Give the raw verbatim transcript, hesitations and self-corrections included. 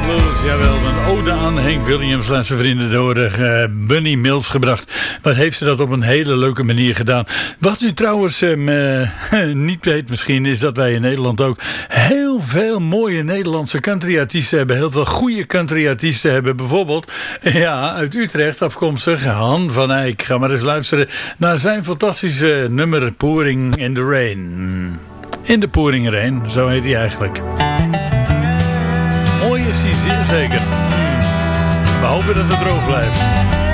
Jawel, een ode aan Hank Williams en zijn vrienden door uh, Bunny Mills gebracht. Wat heeft ze dat op een hele leuke manier gedaan. Wat u trouwens um, uh, niet weet misschien, is dat wij in Nederland ook heel veel mooie Nederlandse countryartiesten hebben. Heel veel goede countryartiesten hebben. Bijvoorbeeld, ja, uit Utrecht afkomstig, Han van Eyck. Ga maar eens luisteren naar zijn fantastische nummer Pouring in the Rain. In de Pouring Rain, zo heet hij eigenlijk. Mooi is hij zeer zeker. We hopen dat het droog blijft.